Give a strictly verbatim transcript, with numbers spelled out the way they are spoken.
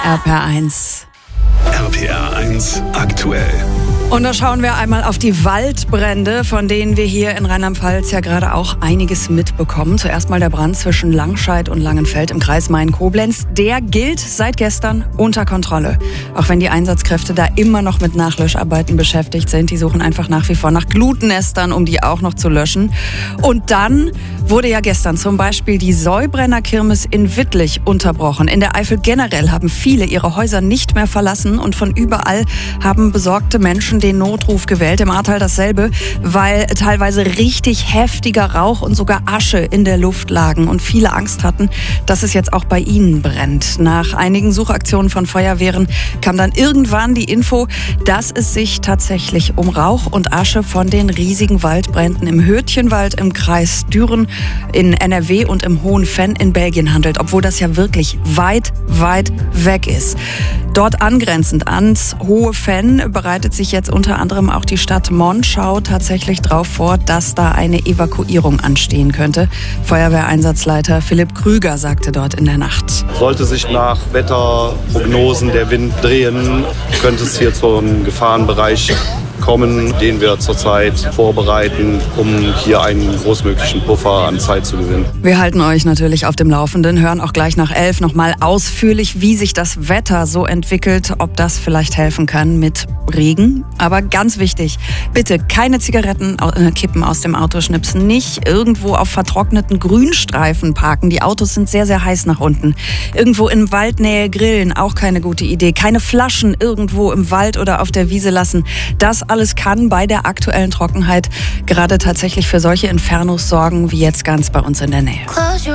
R P R eins. R P R eins aktuell. Und da schauen wir einmal auf die Waldbrände, von denen wir hier in Rheinland-Pfalz ja gerade auch einiges mitbekommen. Zuerst mal der Brand zwischen Langscheid und Langenfeld im Kreis Main-Koblenz. Der gilt seit gestern unter Kontrolle. Auch wenn die Einsatzkräfte da immer noch mit Nachlöscharbeiten beschäftigt sind. Die suchen einfach nach wie vor nach Glutnestern, um die auch noch zu löschen. Und dann wurde ja gestern zum Beispiel die Säubrenner-Kirmes in Wittlich unterbrochen. In der Eifel generell haben viele ihre Häuser nicht mehr verlassen und von überall haben besorgte Menschen den Notruf gewählt. Im Ahrtal dasselbe, weil teilweise richtig heftiger Rauch und sogar Asche in der Luft lagen und viele Angst hatten, dass es jetzt auch bei ihnen brennt. Nach einigen Suchaktionen von Feuerwehren kam dann irgendwann die Info, dass es sich tatsächlich um Rauch und Asche von den riesigen Waldbränden im Hürtchenwald im Kreis Düren in N R W und im Hohen Venn in Belgien handelt, obwohl das ja wirklich weit, weit weg ist. Dort angrenzend ans Hohe Venn bereitet sich jetzt unter anderem auch die Stadt Monschau tatsächlich darauf vor, dass da eine Evakuierung anstehen könnte. Feuerwehreinsatzleiter Philipp Krüger sagte dort in der Nacht. Sollte sich nach Wetterprognosen der Wind drehen, könnte es hier zum Gefahrenbereich kommen, den wir zurzeit vorbereiten, um hier einen großmöglichen Puffer an Zeit zu gewinnen. Wir halten euch natürlich auf dem Laufenden, hören auch gleich nach elf nochmal ausführlich, wie sich das Wetter so entwickelt, ob das vielleicht helfen kann mit Regen. Aber ganz wichtig, bitte keine Zigaretten, äh, Kippen aus dem Auto schnipsen, nicht irgendwo auf vertrockneten Grünstreifen parken. Die Autos sind sehr, sehr heiß nach unten. Irgendwo in Waldnähe grillen, auch keine gute Idee. Keine Flaschen irgendwo im Wald oder auf der Wiese lassen. Das alles kann bei der aktuellen Trockenheit gerade tatsächlich für solche Infernos sorgen, wie jetzt ganz bei uns in der Nähe.